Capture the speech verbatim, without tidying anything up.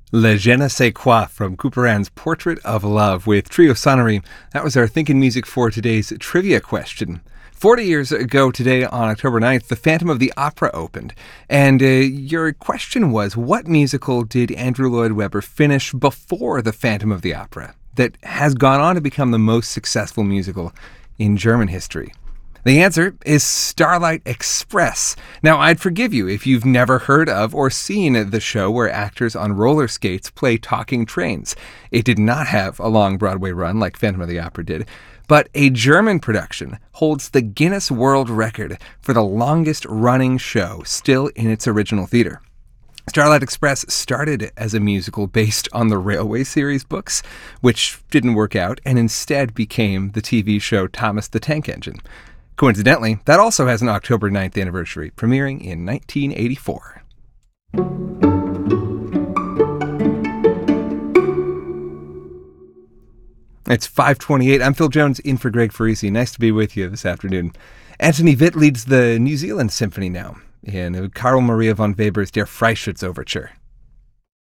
Le Je ne sais quoi from Couperin's Portrait of Love with Trio Sonnery. That was our Thinkin' Music for today's trivia question. Forty years ago today, on October ninth, the Phantom of the Opera opened. And uh, your question was, what musical did Andrew Lloyd Webber finish before the Phantom of the Opera that has gone on to become the most successful musical in German history? The answer is Starlight Express. Now, I'd forgive you if you've never heard of or seen the show where actors on roller skates play talking trains. It did not have a long Broadway run like Phantom of the Opera did, but a German production holds the Guinness World Record for the longest running show still in its original theater. Starlight Express started as a musical based on the Railway series books, which didn't work out and instead became the T V show Thomas the Tank Engine. Coincidentally, that also has an October ninth anniversary, premiering in nineteen eighty-four. It's five twenty-eight. I'm Phil Jones, in for Greg Farisi. Nice to be with you this afternoon. Anthony Witt leads the New Zealand Symphony now in Karl Maria von Weber's Der Freischütz Overture.